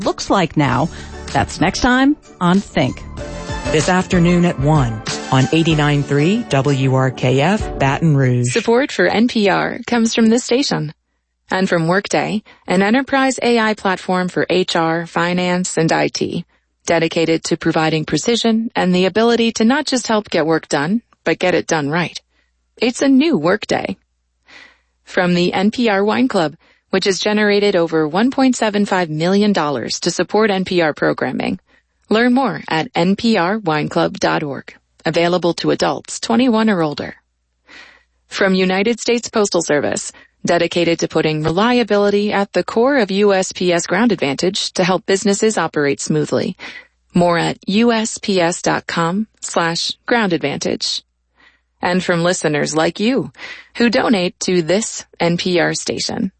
looks like now. That's next time on Think. This afternoon at 1 on 89.3 WRKF Baton Rouge. Support for NPR comes from this station and from Workday, an enterprise AI platform for HR, finance, and IT, dedicated to providing precision and the ability to not just help get work done, but get it done right. It's a new Workday. From the NPR Wine Club, which has generated over $1.75 million to support NPR programming. Learn more at nprwineclub.org. Available to adults 21 or older. From United States Postal Service, dedicated to putting reliability at the core of USPS Ground Advantage to help businesses operate smoothly. More at usps.com/Ground Advantage. And from listeners like you, who donate to this NPR station.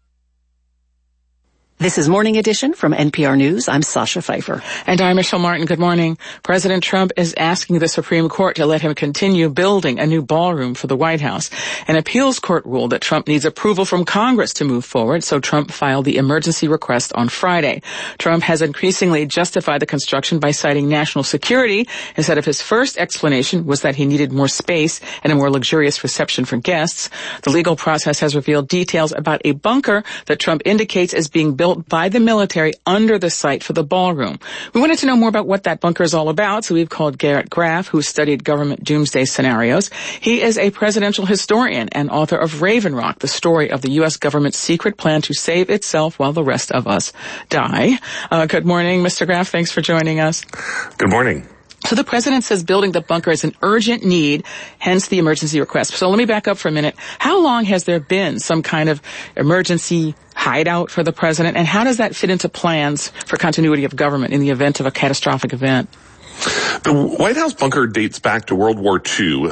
This is Morning Edition from NPR News. I'm Sasha Pfeiffer. And I'm Michelle Martin. Good morning. President Trump is asking the Supreme Court to let him continue building a new ballroom for the White House. An appeals court ruled that Trump needs approval from Congress to move forward, so Trump filed the emergency request on Friday. Trump has increasingly justified the construction by citing national security, instead of his first explanation was that he needed more space and a more luxurious reception for guests. The legal process has revealed details about a bunker that Trump indicates is being built by the military under the site for the ballroom. We wanted to know more about what that bunker is all about, so we've called Garrett Graff, who studied government doomsday scenarios. He is a presidential historian and author of Raven Rock, the story of the U.S. government's secret plan to save itself while the rest of us die. Good morning, Mr. Graff. Thanks for joining us. Good morning. So the president says building the bunker is an urgent need, hence the emergency request. So let me back up for a minute. How long has there been some kind of emergency hideout for the president, and how does that fit into plans for continuity of government in the event of a catastrophic event? The White House bunker dates back to World War II,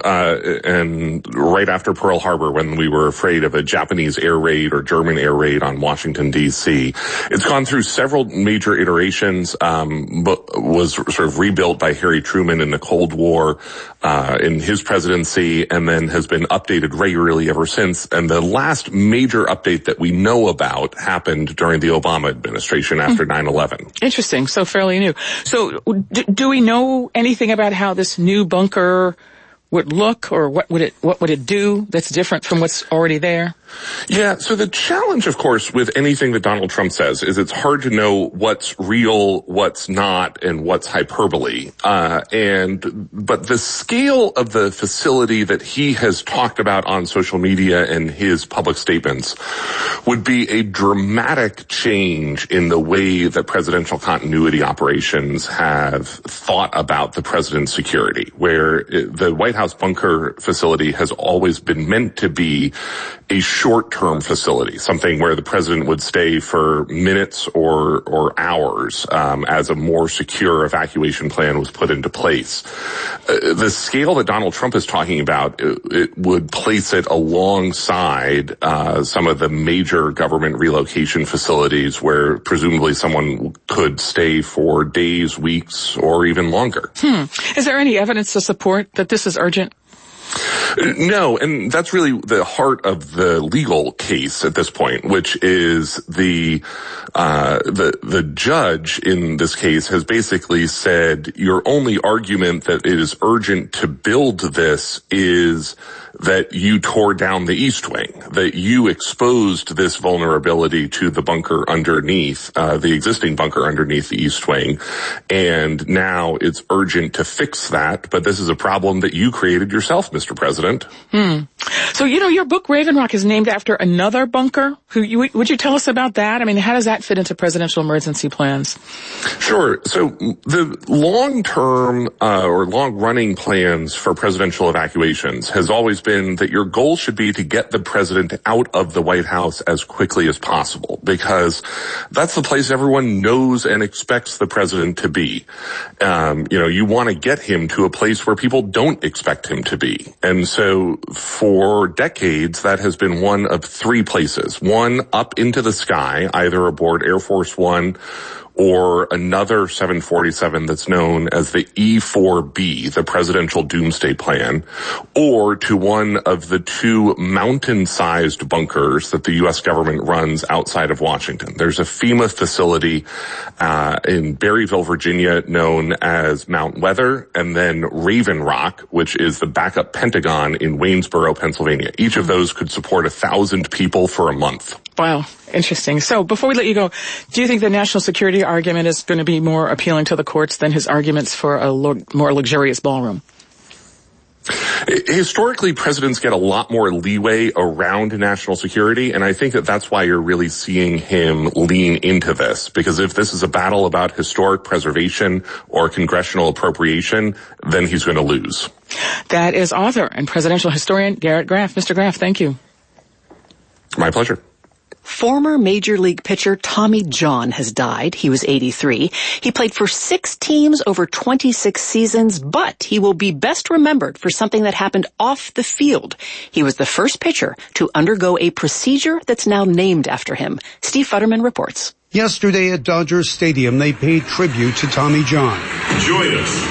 and right after Pearl Harbor, when we were afraid of a Japanese air raid or German air raid on Washington, D.C. It's gone through several major iterations, but was sort of rebuilt by Harry Truman in the Cold War, in his presidency, and then has been updated regularly ever since. And the last major update that we know about happened during the Obama administration after 9/11. Interesting. So fairly new. So do we know anything about how this new bunker would look, or what would it do that's different from what's already there? Yeah, so the challenge, of course, with anything that Donald Trump says is it's hard to know what's real, what's not, and what's hyperbole. But the scale of the facility that he has talked about on social media and his public statements would be a dramatic change in the way that presidential continuity operations have thought about the president's security, where the White House bunker facility has always been meant to be a short-term facility, something where the president would stay for minutes or hours as a more secure evacuation plan was put into place. The scale that Donald Trump is talking about, it would place it alongside some of the major government relocation facilities where presumably someone could stay for days, weeks, or even longer. Is there any evidence to support that this is urgent? No, and that's really the heart of the legal case at this point, which is the judge in this case has basically said your only argument that it is urgent to build this is that you tore down the East Wing, that you exposed this vulnerability to the bunker underneath, the existing bunker underneath the East Wing, and now it's urgent to fix that, but this is a problem that you created yourself, Mr. President. So, your book, Raven Rock, is named after another bunker. Would you tell us about that? I mean, how does that fit into presidential emergency plans? Sure. So the long-term or long-running plans for presidential evacuations has always been that your goal should be to get the president out of the White House as quickly as possible, because that's the place everyone knows and expects the president to be. You want to get him to a place where people don't expect him to be. And so for decades, that has been one of three places. One, up into the sky, either aboard Air Force One or another 747 that's known as the E-4B, the Presidential Doomsday Plan, or to one of the two mountain-sized bunkers that the U.S. government runs outside of Washington. There's a FEMA facility in Berryville, Virginia, known as Mount Weather, and then Raven Rock, which is the backup Pentagon in Waynesboro, Pennsylvania. Each of those could support 1,000 people for a month. Wow. Interesting. So before we let you go, do you think the national security argument is going to be more appealing to the courts than his arguments for a more luxurious ballroom? Historically, presidents get a lot more leeway around national security, and I think that that's why you're really seeing him lean into this. Because if this is a battle about historic preservation or congressional appropriation, then he's going to lose. That is author and presidential historian Garrett Graff. Mr. Graff, thank you. My pleasure. Former Major League pitcher Tommy John has died. He was 83. He played for 6 teams over 26 seasons, but he will be best remembered for something that happened off the field. He was the first pitcher to undergo a procedure that's now named after him. Steve Futterman reports. Yesterday at Dodger Stadium, they paid tribute to Tommy John. Join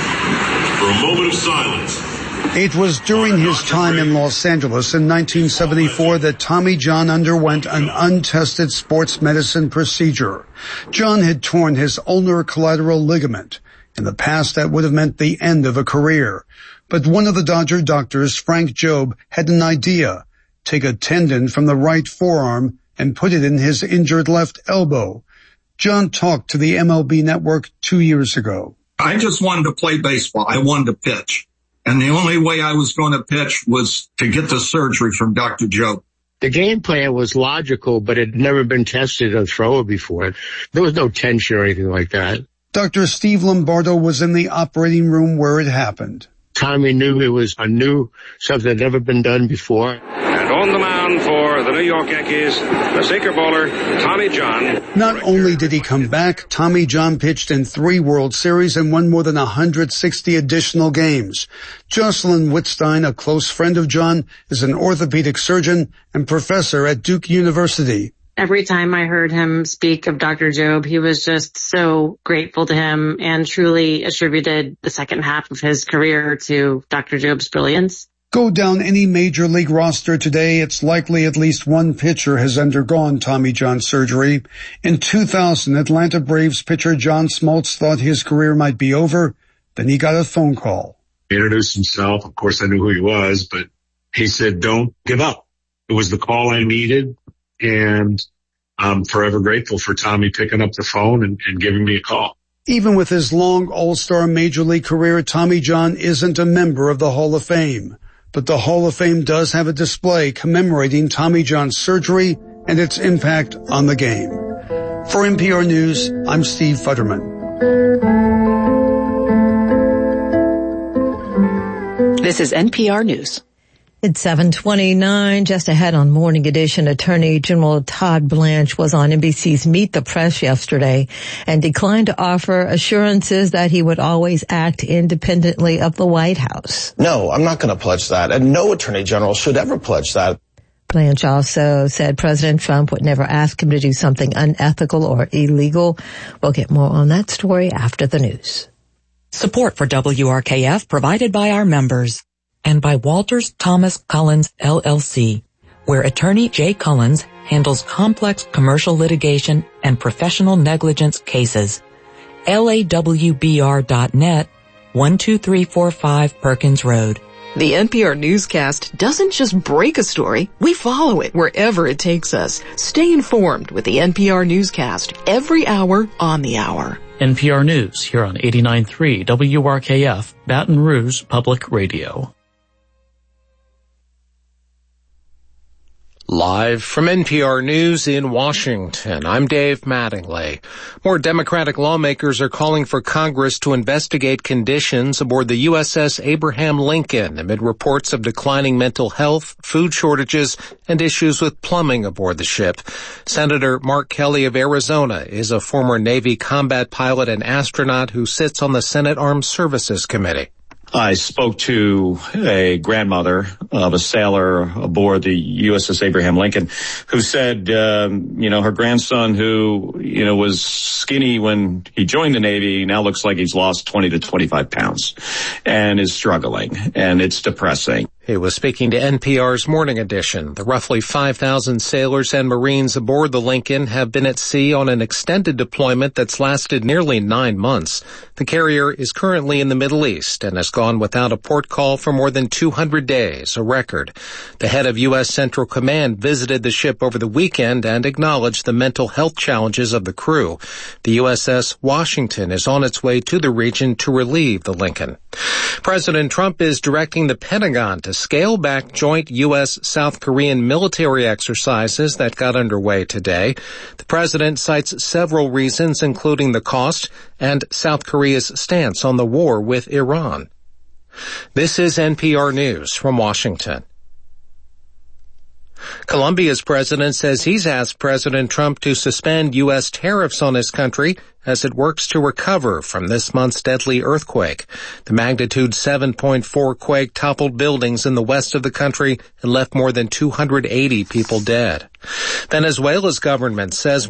us for a moment of silence. It was during his time in Los Angeles in 1974 that Tommy John underwent an untested sports medicine procedure. John had torn his ulnar collateral ligament. In the past, that would have meant the end of a career. But one of the Dodger doctors, Frank Jobe, had an idea. Take a tendon from the right forearm and put it in his injured left elbow. John talked to the MLB Network 2 years ago. I just wanted to play baseball. I wanted to pitch. And the only way I was going to pitch was to get the surgery from Dr. Jobe. The game plan was logical, but it had never been tested or thrown before. There was no tension or anything like that. Dr. Steve Lombardo was in the operating room where it happened. Tommy knew it was something that had never been done before. And on the mound for the New York Yankees, the sinker bowler, Tommy John. Not only did he come back, Tommy John pitched in 3 World Series and won more than 160 additional games. Jocelyn Wittstein, a close friend of John, is an orthopedic surgeon and professor at Duke University. Every time I heard him speak of Dr. Jobe, he was just so grateful to him and truly attributed the second half of his career to Dr. Jobe's brilliance. Go down any major league roster today, it's likely at least one pitcher has undergone Tommy John surgery. In 2000, Atlanta Braves pitcher John Smoltz thought his career might be over. Then he got a phone call. He introduced himself. Of course, I knew who he was, but he said, "Don't give up." It was the call I needed. And I'm forever grateful for Tommy picking up the phone and giving me a call. Even with his long All-Star Major League career, Tommy John isn't a member of the Hall of Fame. But the Hall of Fame does have a display commemorating Tommy John's surgery and its impact on the game. For NPR News, I'm Steve Futterman. This is NPR News. It's 7:29, just ahead on Morning Edition. Attorney General Todd Blanche was on NBC's Meet the Press yesterday and declined to offer assurances that he would always act independently of the White House. No, I'm not going to pledge that, and no attorney general should ever pledge that. Blanche also said President Trump would never ask him to do something unethical or illegal. We'll get more on that story after the news. Support for WRKF provided by our members. And by Walters Thomas Collins, LLC, where attorney Jay Collins handles complex commercial litigation and professional negligence cases. LAWBR.net, 12345 Perkins Road. The NPR newscast doesn't just break a story, we follow it wherever it takes us. Stay informed with the NPR newscast every hour on the hour. NPR News here on 89.3 WRKF, Baton Rouge Public Radio. Live from NPR News in Washington, I'm Dave Mattingly. More Democratic lawmakers are calling for Congress to investigate conditions aboard the USS Abraham Lincoln amid reports of declining mental health, food shortages, and issues with plumbing aboard the ship. Senator Mark Kelly of Arizona is a former Navy combat pilot and astronaut who sits on the Senate Armed Services Committee. I spoke to a grandmother of a sailor aboard the USS Abraham Lincoln who said, her grandson who, was skinny when he joined the Navy now looks like he's lost 20 to 25 pounds and is struggling, and it's depressing. He was speaking to NPR's Morning Edition. The roughly 5,000 sailors and Marines aboard the Lincoln have been at sea on an extended deployment that's lasted nearly 9 months. The carrier is currently in the Middle East and has gone without a port call for more than 200 days, a record. The head of U.S. Central Command visited the ship over the weekend and acknowledged the mental health challenges of the crew. The USS Washington is on its way to the region to relieve the Lincoln. President Trump is directing the Pentagon to scale back joint U.S.-South Korean military exercises that got underway today. The president cites several reasons, including the cost and South Korea's stance on the war with Iran. This is NPR News from Washington. Colombia's president says he's asked President Trump to suspend U.S. tariffs on his country as it works to recover from this month's deadly earthquake. The magnitude 7.4 quake toppled buildings in the west of the country and left more than 280 people dead. Venezuela's government says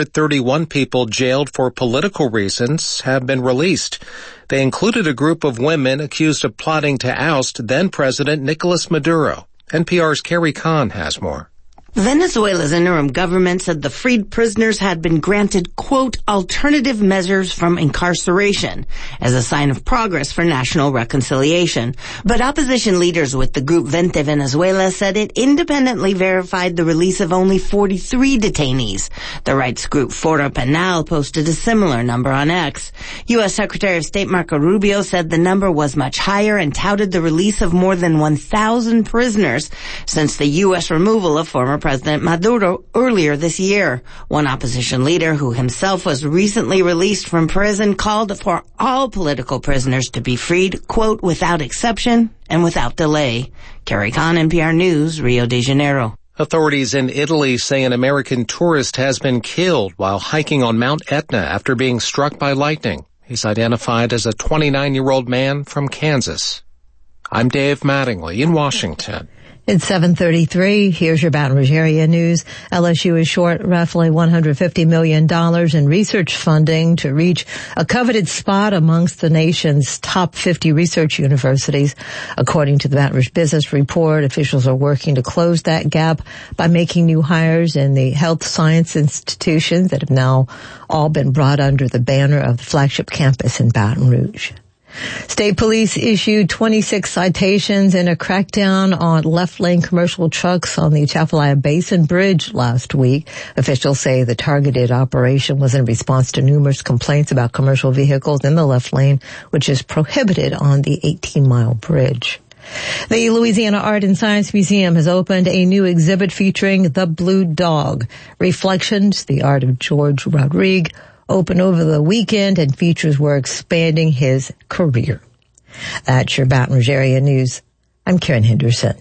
131 people jailed for political reasons have been released. They included a group of women accused of plotting to oust then-President Nicolas Maduro. NPR's Carrie Kahn has more. Venezuela's interim government said the freed prisoners had been granted, quote, alternative measures from incarceration as a sign of progress for national reconciliation. But opposition leaders with the group Vente Venezuela said it independently verified the release of only 43 detainees. The rights group Foro Penal posted a similar number on X. U.S. Secretary of State Marco Rubio said the number was much higher and touted the release of more than 1,000 prisoners since the U.S. removal of former President Maduro earlier this year. One opposition leader who himself was recently released from prison called for all political prisoners to be freed, quote, without exception and without delay. Carrie Kahn, NPR News, Rio de Janeiro. Authorities in Italy say an American tourist has been killed while hiking on Mount Etna after being struck by lightning. He's identified as a 29-year-old man from Kansas. I'm Dave Mattingly in Washington. It's 7:33. Here's your Baton Rouge area news. LSU is short roughly $150 million in research funding to reach a coveted spot amongst the nation's top 50 research universities. According to the Baton Rouge Business Report, officials are working to close that gap by making new hires in the health science institutions that have now all been brought under the banner of the flagship campus in Baton Rouge. State police issued 26 citations in a crackdown on left-lane commercial trucks on the Atchafalaya Basin Bridge last week. Officials say the targeted operation was in response to numerous complaints about commercial vehicles in the left lane, which is prohibited on the 18-mile bridge. The Louisiana Art and Science Museum has opened a new exhibit featuring the Blue Dog, Reflections, the Art of George Rodrigue, open over the weekend, and features were expanding his career. That's your Baton Rouge area news. I'm Karen Henderson.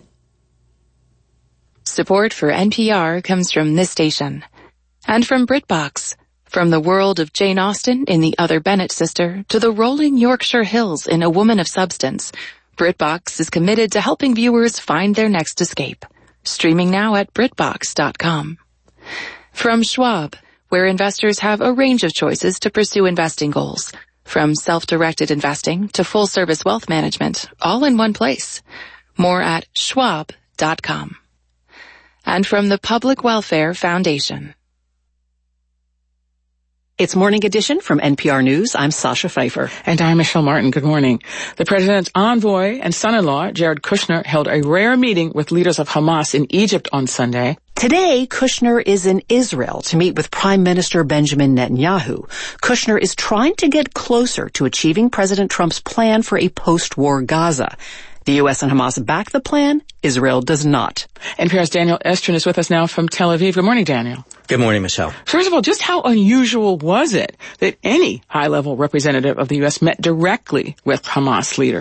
Support for NPR comes from this station and from BritBox. From the world of Jane Austen in The Other Bennett Sister to the rolling Yorkshire Hills in A Woman of Substance, BritBox is committed to helping viewers find their next escape. Streaming now at BritBox.com. From Schwab, where investors have a range of choices to pursue investing goals, from self-directed investing to full-service wealth management, all in one place. More at schwab.com. And from the Public Welfare Foundation. It's Morning Edition from NPR News. I'm Sasha Pfeiffer. And I'm Michelle Martin. Good morning. The president's envoy and son-in-law, Jared Kushner, held a rare meeting with leaders of Hamas in Egypt on Sunday. Today, Kushner is in Israel to meet with Prime Minister Benjamin Netanyahu. Kushner is trying to get closer to achieving President Trump's plan for a post-war Gaza. The U.S. and Hamas back the plan. Israel does not. NPR's Daniel Estrin is with us now from Tel Aviv. Good morning, Daniel. Good morning, Michelle. First of all, just how unusual was it that any high-level representative of the U.S. met directly with Hamas leaders?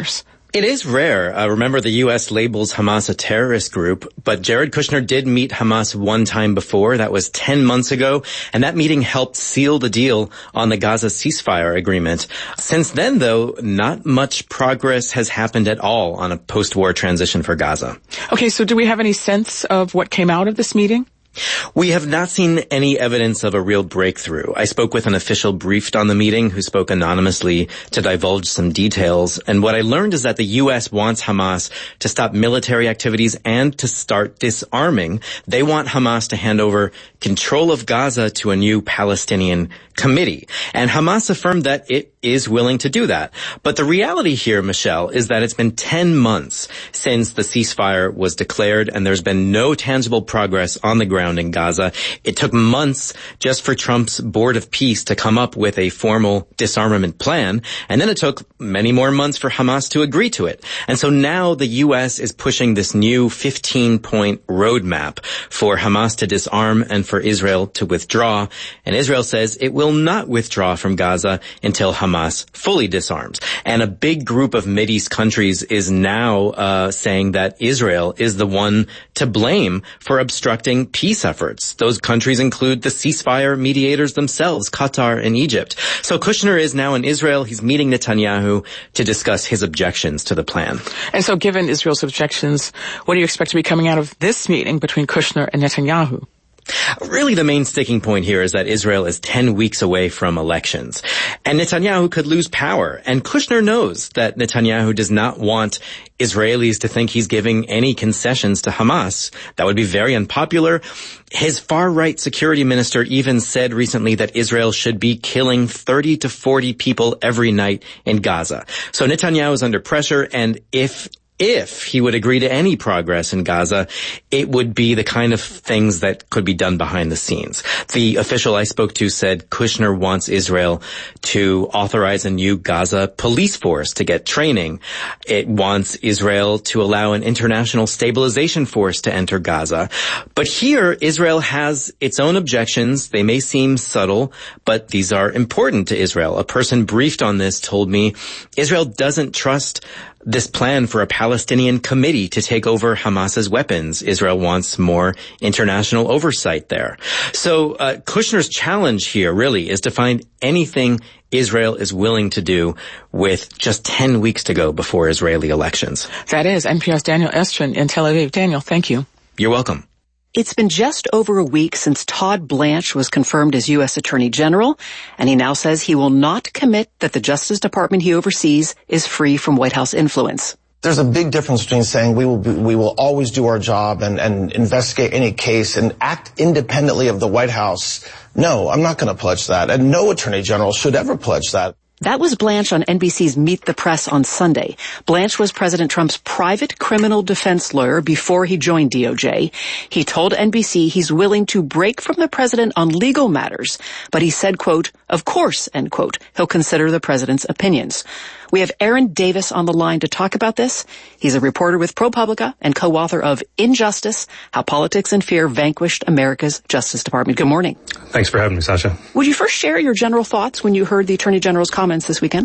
It is rare. Remember, the U.S. labels Hamas a terrorist group, but Jared Kushner did meet Hamas one time before. That was 10 months ago, and that meeting helped seal the deal on the Gaza ceasefire agreement. Since then, though, not much progress has happened at all on a post-war transition for Gaza. Okay, so do we have any sense of what came out of this meeting? We have not seen any evidence of a real breakthrough. I spoke with an official briefed on the meeting who spoke anonymously to divulge some details. And what I learned is that the U.S. wants Hamas to stop military activities and to start disarming. They want Hamas to hand over control of Gaza to a new Palestinian committee. And Hamas affirmed that it is willing to do that. But the reality here, Michelle, is that it's been 10 months since the ceasefire was declared, and there's been no tangible progress on the ground in Gaza. It took months just for Trump's Board of Peace to come up with a formal disarmament plan, and then it took many more months for Hamas to agree to it. And so now the U.S. is pushing this new 15-point roadmap for Hamas to disarm and for Israel to withdraw. And Israel says it will not withdraw from Gaza until Hamas fully disarms. And a big group of Mideast countries is now saying that Israel is the one to blame for obstructing peace efforts. Those countries include the ceasefire mediators themselves, Qatar and Egypt. So Kushner is now in Israel. He's meeting Netanyahu to discuss his objections to the plan. And so given Israel's objections, what do you expect to be coming out of this meeting between Kushner and Netanyahu? Really, the main sticking point here is that Israel is 10 weeks away from elections, and Netanyahu could lose power. And Kushner knows that Netanyahu does not want Israelis to think he's giving any concessions to Hamas. That would be very unpopular. His far-right security minister even said recently that Israel should be killing 30 to 40 people every night in Gaza. So Netanyahu is under pressure, and if he would agree to any progress in Gaza, it would be the kind of things that could be done behind the scenes. The official I spoke to said Kushner wants Israel to authorize a new Gaza police force to get training. It wants Israel to allow an international stabilization force to enter Gaza. But here, Israel has its own objections. They may seem subtle, but these are important to Israel. A person briefed on this told me Israel doesn't trust this plan for a Palestinian committee to take over Hamas's weapons. Israel wants more international oversight there. So Kushner's challenge here really is to find anything Israel is willing to do with just 10 weeks to go before Israeli elections. That is NPR's Daniel Estrin in Tel Aviv. Daniel, thank you. You're welcome. It's been just over a week since Todd Blanche was confirmed as U.S. Attorney General, and he now says he will not commit that the Justice Department he oversees is free from White House influence. There's a big difference between saying we will always do our job and investigate any case and act independently of the White House. No, I'm not going to pledge that, and no Attorney General should ever pledge that. That was Blanche on NBC's Meet the Press on Sunday. Blanche was President Trump's private criminal defense lawyer before he joined DOJ. He told NBC he's willing to break from the president on legal matters, but he said, quote, "Of course," end quote, he'll consider the president's opinions. We have Aaron Davis on the line to talk about this. He's a reporter with ProPublica and co-author of Injustice, How Politics and Fear Vanquished America's Justice Department. Good morning. Thanks for having me, Sasha. Would you first share your general thoughts when you heard the Attorney General's comments this weekend?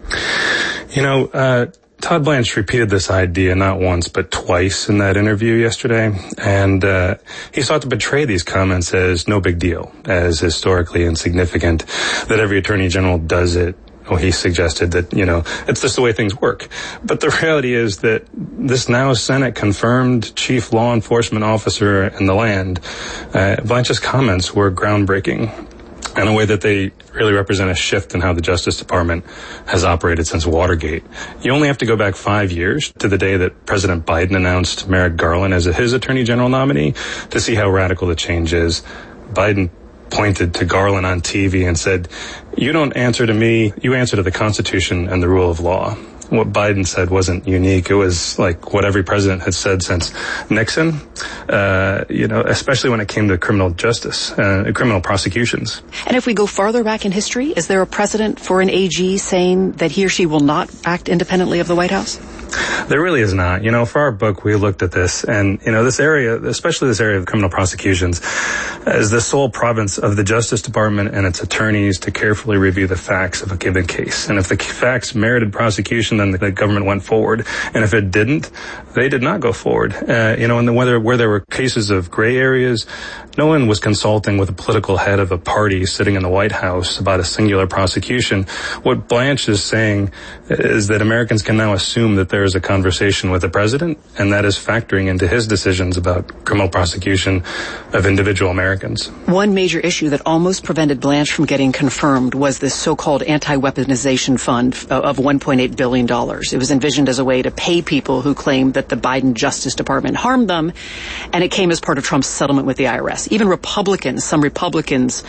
Todd Blanche repeated this idea not once but twice in that interview yesterday, and he sought to portray these comments as no big deal, as historically insignificant, that every Attorney General does it. Oh, he suggested that, it's just the way things work. But the reality is that this now Senate-confirmed chief law enforcement officer in the land, Blanche's comments were groundbreaking in a way that they really represent a shift in how the Justice Department has operated since Watergate. You only have to go back 5 years to the day that President Biden announced Merrick Garland as his Attorney General nominee to see how radical the change is. Biden pointed to Garland on TV and said, "You don't answer to me, you answer to the Constitution and the rule of law." What Biden said wasn't unique. It was like what every president has said since Nixon, especially when it came to criminal justice, criminal prosecutions. And if we go farther back in history, is there a precedent for an AG saying that he or she will not act independently of the White House? There really is not. For our book, we looked at this, and, this area, especially this area of criminal prosecutions, is the sole province of the Justice Department and its attorneys to carefully review the facts of a given case. And if the facts merited prosecution, then the government went forward. And if it didn't, they did not go forward. And where there were cases of gray areas, no one was consulting with a political head of a party sitting in the White House about a singular prosecution. What Blanche is saying is that Americans can now assume that there is a conversation with the president, and that is factoring into his decisions about criminal prosecution of individual Americans. One major issue that almost prevented Blanche from getting confirmed was this so-called anti-weaponization fund of $1.8 billion. It was envisioned as a way to pay people who claimed that the Biden Justice Department harmed them, and it came as part of Trump's settlement with the IRS. Even some Republicans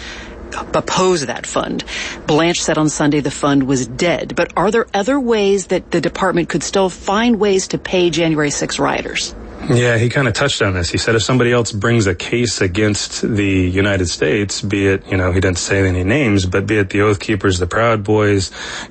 oppose that fund. Blanche said on Sunday the fund was dead. But are there other ways that the department could still find ways to pay January 6 rioters? Yeah, he kind of touched on this. He said if somebody else brings a case against the United States, be it, he didn't say any names, but be it the Oath Keepers, the Proud Boys,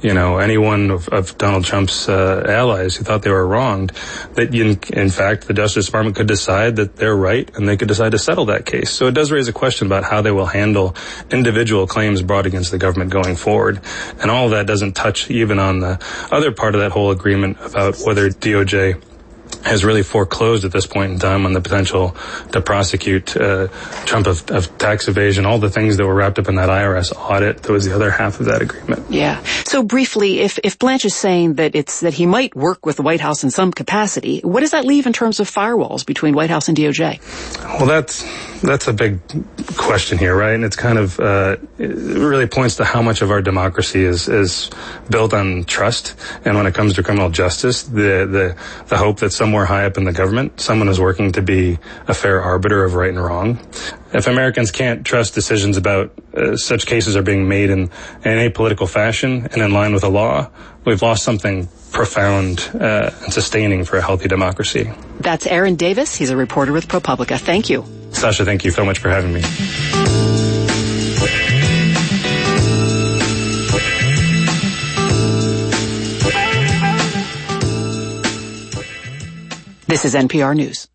anyone of Donald Trump's allies who thought they were wronged, that in fact the Justice Department could decide that they're right and they could decide to settle that case. So it does raise a question about how they will handle individual claims brought against the government going forward. And all of that doesn't touch even on the other part of that whole agreement about whether DOJ has really foreclosed at this point in time on the potential to prosecute Trump of tax evasion, all the things that were wrapped up in that IRS audit. That was the other half of that agreement. Yeah. So briefly, if Blanche is saying that that he might work with the White House in some capacity, what does that leave in terms of firewalls between White House and DOJ? Well, that's a big question here, right? And it's kind of it really points to how much of our democracy is built on trust. And when it comes to criminal justice, the hope that somewhere high up in the government, someone is working to be a fair arbiter of right and wrong. If Americans can't trust decisions about such cases are being made in a political fashion and in line with the law, we've lost something profound and sustaining for a healthy democracy. That's Aaron Davis. He's a reporter with ProPublica. Thank you. Sasha, thank you so much for having me. This is NPR News.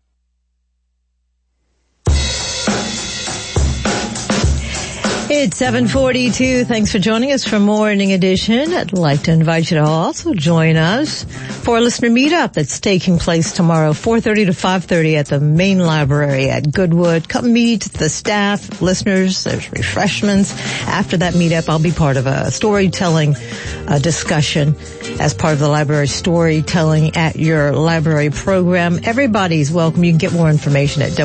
It's 7:42. Thanks for joining us for Morning Edition. I'd like to invite you to also join us for a listener meetup that's taking place tomorrow, 4:30 to 5:30 at the main library at Goodwood. Come meet the staff, listeners. There's refreshments. After that meetup, I'll be part of a storytelling discussion as part of the library storytelling at your library program. Everybody's welcome. You can get more information at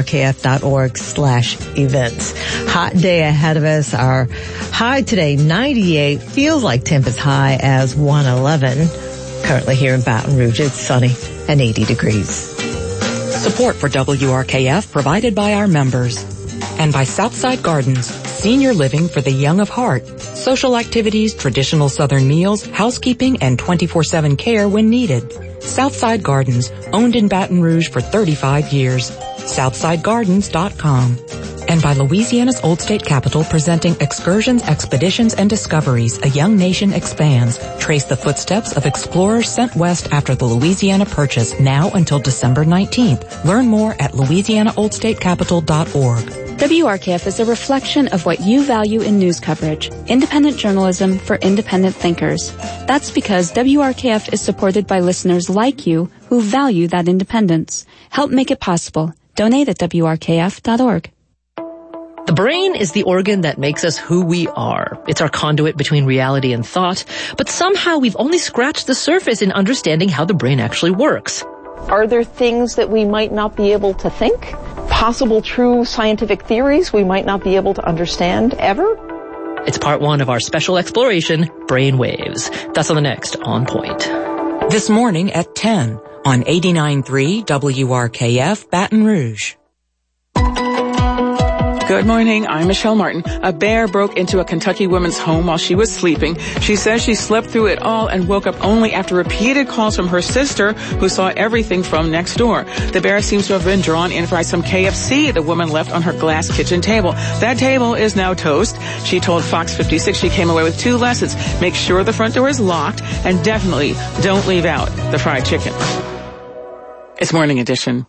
wrkf.org/events. Hot day ahead of us. Our high today, 98. Feels like temp as high as 111. Currently here in Baton Rouge, it's sunny and 80 degrees. Support for WRKF provided by our members and by Southside Gardens, senior living for the young of heart. Social activities, traditional Southern meals, housekeeping, and 24/7 care when needed. Southside Gardens, owned in Baton Rouge for 35 years. SouthsideGardens.com. And by Louisiana's Old State Capitol, presenting Excursions, Expeditions, and Discoveries, A Young Nation Expands. Trace the footsteps of explorers sent west after the Louisiana Purchase, now until December 19th. Learn more at louisianaoldstatecapital.org. WRKF is a reflection of what you value in news coverage. Independent journalism for independent thinkers. That's because WRKF is supported by listeners like you who value that independence. Help make it possible. Donate at WRKF.org. The brain is the organ that makes us who we are. It's our conduit between reality and thought, but somehow we've only scratched the surface in understanding how the brain actually works. Are there things that we might not be able to think? Possible true scientific theories we might not be able to understand ever? It's part one of our special exploration, Brain Waves. That's on the next On Point. This morning at 10 on 89.3 WRKF Baton Rouge. Good morning. I'm Michelle Martin. A bear broke into a Kentucky woman's home while she was sleeping. She says she slept through it all and woke up only after repeated calls from her sister, who saw everything from next door. The bear seems to have been drawn in by some KFC the woman left on her glass kitchen table. That table is now toast. She told Fox 56 she came away with 2 lessons. Make sure the front door is locked, and definitely don't leave out the fried chicken. It's Morning Edition.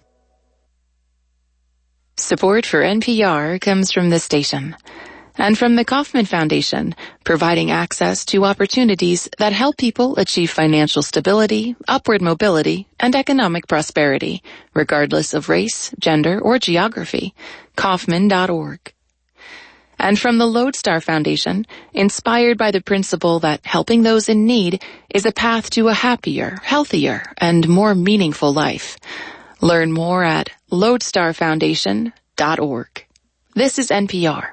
Support for NPR comes from this station and from the Kauffman Foundation, providing access to opportunities that help people achieve financial stability, upward mobility, and economic prosperity, regardless of race, gender, or geography. Kauffman.org. And from the Lodestar Foundation, inspired by the principle that helping those in need is a path to a happier, healthier, and more meaningful life. Learn more at lodestarfoundation.org. This is NPR.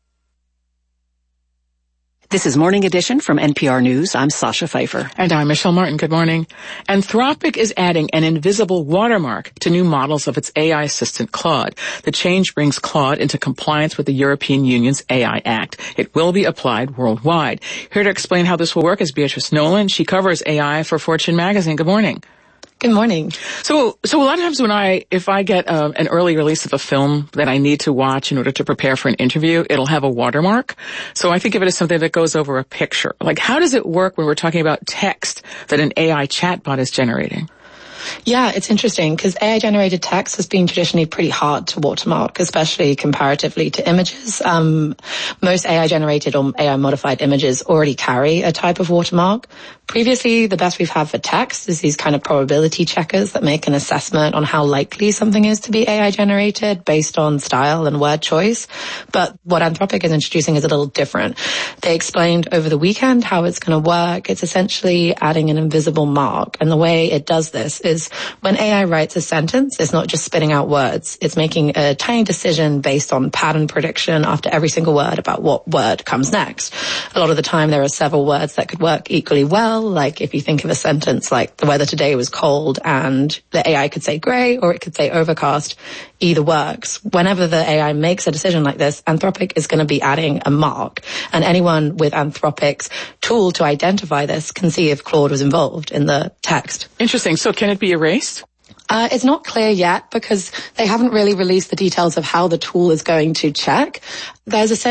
This is Morning Edition from NPR News. I'm Sasha Pfeiffer. And I'm Michelle Martin. Good morning. Anthropic is adding an invisible watermark to new models of its AI assistant Claude. The change brings Claude into compliance with the European Union's AI Act. It will be applied worldwide. Here to explain how this will work is Beatrice Nolan. She covers AI for Fortune magazine. Good morning. Good morning. So a lot of times if I get an early release of a film that I need to watch in order to prepare for an interview, it'll have a watermark. So I think of it as something that goes over a picture. Like, how does it work when we're talking about text that an AI chatbot is generating? Yeah, it's interesting because AI-generated text has been traditionally pretty hard to watermark, especially comparatively to images. Most AI-generated or AI-modified images already carry a type of watermark. Previously, the best we've had for text is these kind of probability checkers that make an assessment on how likely something is to be AI-generated based on style and word choice. But what Anthropic is introducing is a little different. They explained over the weekend how it's going to work. It's essentially adding an invisible mark. And the way it does this is when AI writes a sentence, it's not just spitting out words. It's making a tiny decision based on pattern prediction after every single word about what word comes next. A lot of the time, there are several words that could work equally well. Like if you think of a sentence like the weather today was cold and the AI could say gray or it could say overcast, either works. Whenever the AI makes a decision like this, Anthropic is going to be adding a mark. And anyone with Anthropic's tool to identify this can see if Claude was involved in the text. Interesting. So can it be erased? It's not clear yet because they haven't really released the details of how the tool is going to check. There's a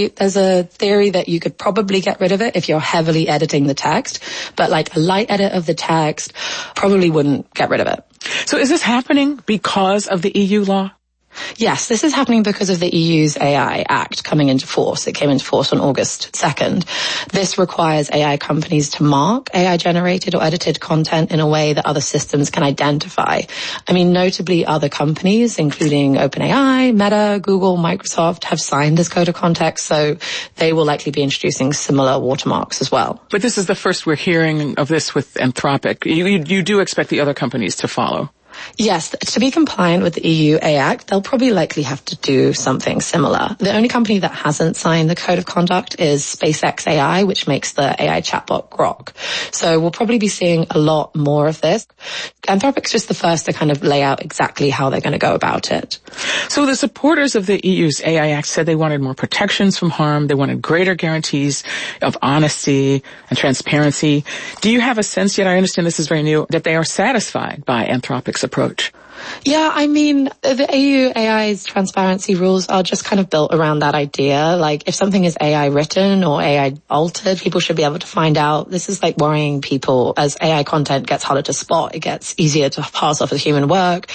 theory that you could probably get rid of it if you're heavily editing the text, but like a light edit of the text probably wouldn't get rid of it. So is this happening because of the EU law? Yes, this is happening because of the EU's AI Act coming into force. It came into force on August 2nd. This requires AI companies to mark AI-generated or edited content in a way that other systems can identify. I mean, notably other companies, including OpenAI, Meta, Google, Microsoft, have signed this code of context, so they will likely be introducing similar watermarks as well. But this is the first we're hearing of this with Anthropic. You do expect the other companies to follow? Yes, to be compliant with the EU AI Act, they'll probably likely have to do something similar. The only company that hasn't signed the code of conduct is SpaceX AI, which makes the AI chatbot Grok. So we'll probably be seeing a lot more of this. Anthropic's just the first to kind of lay out exactly how they're going to go about it. So the supporters of the EU's AI Act said they wanted more protections from harm. They wanted greater guarantees of honesty and transparency. Do you have a sense yet, I understand this is very new, that they are satisfied by Anthropic's approach? Yeah, I mean, the EU AI's transparency rules are just kind of built around that idea. Like, if something is AI written or AI altered, people should be able to find out. This is like worrying people. As AI content gets harder to spot, it gets easier to pass off as human work.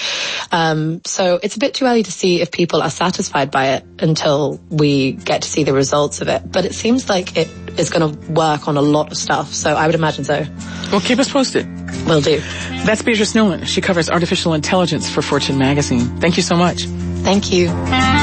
So it's a bit too early to see if people are satisfied by it until we get to see the results of it. But it seems like it is going to work on a lot of stuff, so I would imagine so. Well, keep us posted. Will do. That's Beatrice Nolan. She covers artificial intelligence for Fortune magazine. Thank you so much. Thank you.